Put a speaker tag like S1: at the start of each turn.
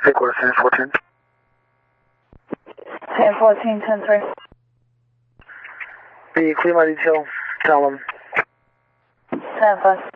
S1: Headquarters, San 14.
S2: San 14, 10-3.
S1: Be clear my detail. Tell them.
S2: 10-5.